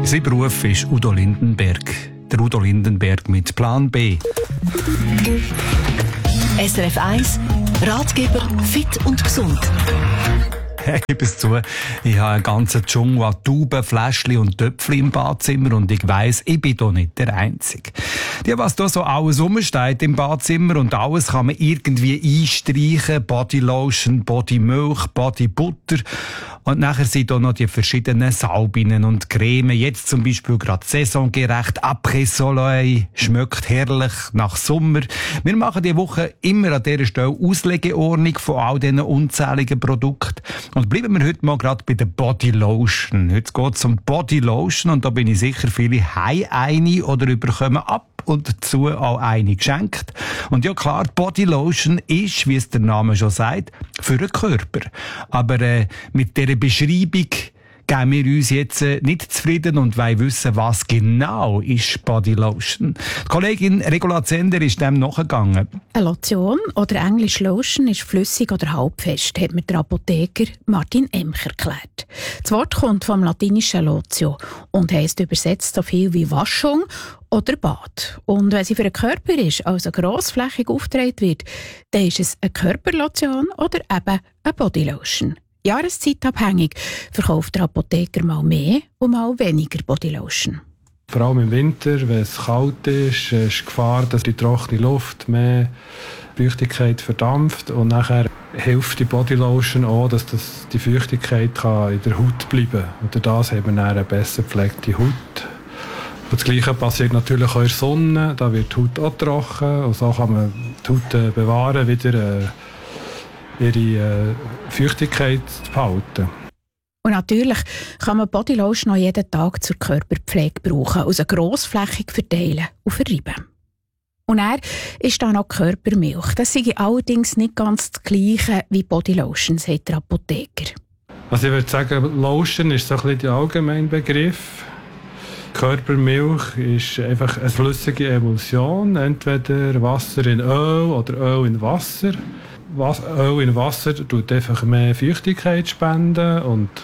Sein Beruf ist Udo Lindenberg. Der Udo Lindenberg mit Plan B. SRF 1, Ratgeber fit und gesund. Ich gebe es zu, ich habe einen ganzen Dschungel an Tauben, Fläschchen und Töpfchen im Badzimmer und ich weiss, ich bin da nicht der Einzige. Ja, was da so alles rumsteht im Badzimmer und alles kann man irgendwie einstreichen. Bodylotion, Bodymilch, Bodybutter. Und nachher sind da noch die verschiedenen Salben und Creme. Jetzt zum Beispiel gerade saisongerecht. Après Soleil schmeckt herrlich nach Sommer. Wir machen diese Woche immer an dieser Stelle Auslegeordnung von all diesen unzähligen Produkten. Und bleiben wir heute mal gerade bei der Bodylotion. Heute geht es um Bodylotion und da bin ich sicher, viele haben eine oder überkommen ab und dazu auch eine geschenkt. Und ja klar, die Bodylotion ist, wie es der Name schon sagt, für den Körper. Aber mit dieser Beschreibung geben wir uns jetzt nicht zufrieden und wollen wissen, was genau ist Bodylotion. Die Kollegin Regula Zender ist dem nachgegangen. Eine Lotion oder englisch Lotion ist flüssig oder halbfest, hat mir der Apotheker Martin Emch erklärt. Das Wort kommt vom latinischen Lotio und heisst übersetzt so viel wie Waschung oder Bad. Und wenn sie für den Körper ist, also grossflächig aufgetragen wird, dann ist es eine Körperlotion oder eben eine Bodylotion. Jahreszeitabhängig verkauft der Apotheker mal mehr und mal weniger Bodylotion. Vor allem im Winter, wenn es kalt ist, ist die Gefahr, dass die trockene Luft mehr Feuchtigkeit verdampft und nachher hilft die Bodylotion auch, dass die Feuchtigkeit in der Haut bleiben kann. Und durch das haben wir dann eine besser gepflegte Haut. Und das Gleiche passiert natürlich auch in der Sonne, da wird die Haut auch trocken und so kann man die Haut bewahren, wieder ihre Feuchtigkeit zu behalten. Und natürlich kann man Bodylotion auch jeden Tag zur Körperpflege brauchen, also grossflächig verteilen und verreiben. Und dann ist da noch Körpermilch. Das sei allerdings nicht ganz das Gleiche wie Bodylotion, sagt der Apotheker. Also ich würde sagen, Lotion ist so ein bisschen der allgemeine Begriff. Körpermilch ist einfach eine flüssige Emulsion, entweder Wasser in Öl oder Öl in Wasser. Öl in Wasser tut einfach mehr Feuchtigkeit spenden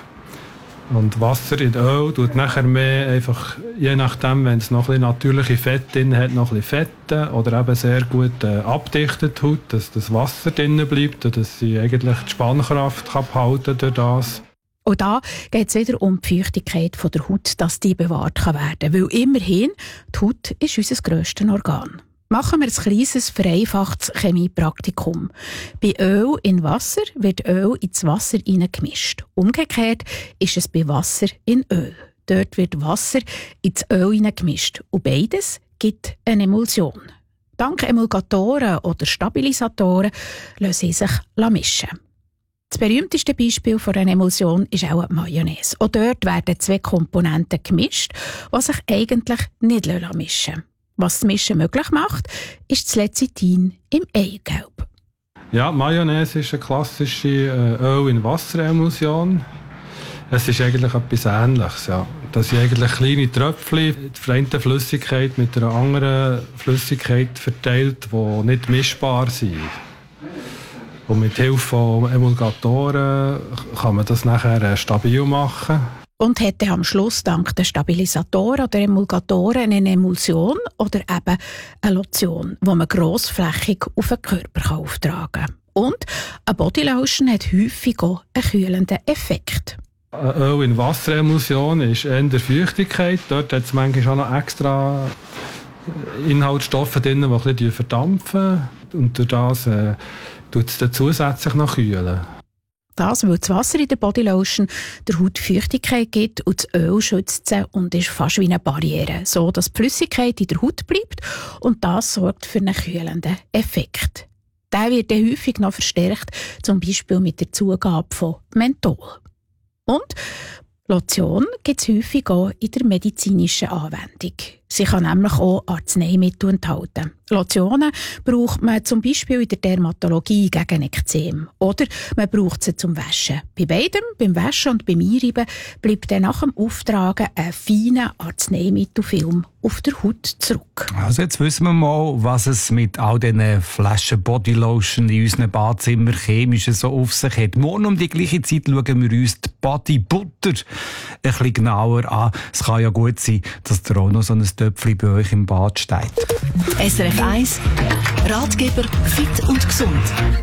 und Wasser in Öl tut nachher mehr einfach, je nachdem, wenn es noch ein bisschen natürliche Fette drin hat, noch ein bisschen Fette oder eben sehr gut abdichtet Haut, dass das Wasser drin bleibt und dass sie eigentlich die Spannkraft kann behalten durch das. Und da geht es wieder um die Feuchtigkeit von der Haut, dass die bewahrt werden kann. Weil immerhin, die Haut ist unser grösstes Organ. Machen wir ein kleines, vereinfachtes Chemiepraktikum. Bei Öl in Wasser wird Öl ins Wasser hineingemischt. Umgekehrt ist es bei Wasser in Öl. Dort wird Wasser ins Öl hineingemischt. Und beides gibt eine Emulsion. Dank Emulgatoren oder Stabilisatoren lassen sie sich mischen. Das berühmteste Beispiel für eine Emulsion ist auch die Mayonnaise. Auch dort werden zwei Komponenten gemischt, die sich eigentlich nicht mischen lassen. Was das Mischen möglich macht, ist das Lecithin im Eigelb. Ja, Mayonnaise ist eine klassische Öl-in-Wasser-Emulsion. Es ist eigentlich etwas Ähnliches. Ja. Das sind eigentlich kleine Tröpfchen, die eine Flüssigkeit mit einer anderen Flüssigkeit verteilt, die nicht mischbar sind. Und mit Hilfe von Emulgatoren kann man das nachher stabil machen. Und hätte am Schluss dank der Stabilisatoren oder Emulgatoren eine Emulsion oder eben eine Lotion, die man grossflächig auf den Körper auftragen kann. Und eine Bodylotion hat häufig auch einen kühlenden Effekt. Eine Öl-in-Wasser-Emulsion ist eher Feuchtigkeit. Dort hat es manchmal auch noch extra Inhaltsstoffe drin, die ein bisschen verdampfen. Und durch das tut es dann zusätzlich noch kühlen. Das, weil das Wasser in der Bodylotion der Haut Feuchtigkeit gibt und das Öl schützt sie und ist fast wie eine Barriere, so dass die Flüssigkeit in der Haut bleibt und das sorgt für einen kühlenden Effekt. Der wird dann häufig noch verstärkt, zum Beispiel mit der Zugabe von Menthol. Und Lotion gibt es häufig auch in der medizinischen Anwendung. Sie kann nämlich auch Arzneimittel enthalten. Lotionen braucht man zum Beispiel in der Dermatologie gegen Ekzem. Oder man braucht sie zum Waschen. Bei beidem, beim Waschen und beim Einreiben, bleibt dann nach dem Auftragen ein feiner Arzneimittelfilm auf der Haut zurück. Also jetzt wissen wir mal, was es mit all diesen Flaschen Bodylotion in unseren Badezimmern chemischen so auf sich hat. Morgen um die gleiche Zeit schauen wir uns die Bodybutter ein bisschen genauer an. Es kann ja gut sein, dass da auch noch so ein Töpfchen bei euch im Bad steht. SRF 1 Ratgeber Fit und Gesund.